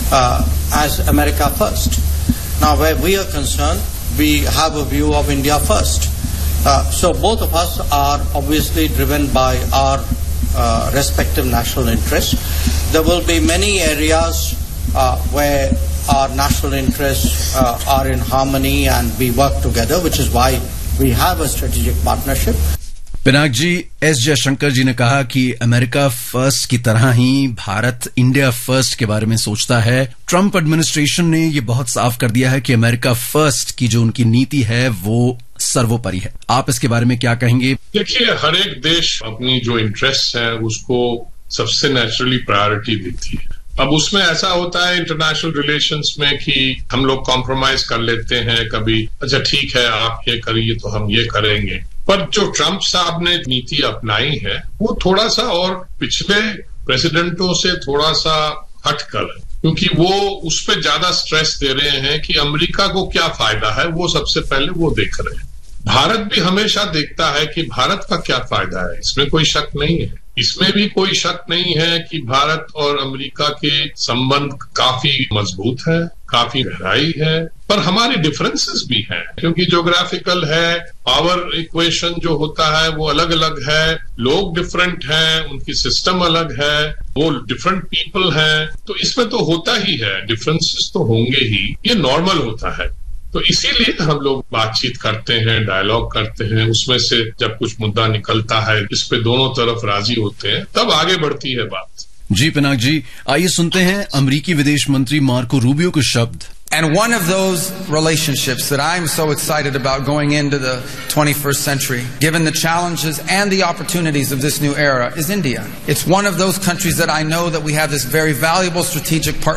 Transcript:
as America first. Now, where we are concerned, we have a view of India first. So both of us are obviously driven by our respective national interests. There will be many areas where our national interests are in harmony and we work together, which is why we have a strategic partnership. Pinaka ji, S Jaishankar जी ने कहा कि America first की तरह ही Bharat India first के बारे में सोचता है। ट्रंप एडमिनिस्ट्रेशन ने ये बहुत साफ कर दिया है कि अमेरिका फर्स्ट की जो उनकी नीति है वो सर्वोपरि है। आप इसके बारे में क्या कहेंगे? देखिए, हर एक देश अपनी जो इंटरेस्ट है उसको सबसे नेचुरली प्रायोरिटी देती है। अब उसमें ऐसा होता है इंटरनेशनल रिलेशंस में कि हम लोग कॉम्प्रोमाइज कर लेते हैं कभी, अच्छा ठीक है आप ये करिए तो हम ये करेंगे। पर जो ट्रंप साहब ने नीति अपनाई है वो थोड़ा सा और पिछले प्रेसिडेंटों से थोड़ा सा हटकर, क्योंकि वो उस पर ज्यादा स्ट्रेस दे रहे हैं कि अमेरिका को क्या फायदा है, वो सबसे पहले वो देख रहे हैं। भारत भी हमेशा देखता है कि भारत का क्या फायदा है, इसमें कोई शक नहीं है। इसमें भी कोई शक नहीं है कि भारत और अमेरिका के संबंध काफी मजबूत है, काफी गहराई है, पर हमारे डिफरेंसेस भी हैं, क्योंकि ज्योग्राफिकल है, पावर इक्वेशन जो होता है वो अलग अलग है, लोग डिफरेंट हैं, उनकी सिस्टम अलग है, वो डिफरेंट पीपल हैं, तो इसमें तो होता ही है, डिफरेंसेस तो होंगे ही, ये नॉर्मल होता है। तो इसीलिए हम लोग बातचीत करते हैं, डायलॉग करते हैं, उसमें से जब कुछ मुद्दा निकलता है इस पे दोनों तरफ राजी होते हैं, तब आगे बढ़ती है बात। जी पिनाक जी, आइए सुनते हैं अमेरिकी विदेश मंत्री मार्को रूबियो के शब्द। And one of those relationships that I'm so excited about going into the 21st century, given the challenges and the opportunities of this new era, is India. It's one of those countries that I know that we have this very valuable strategic partnership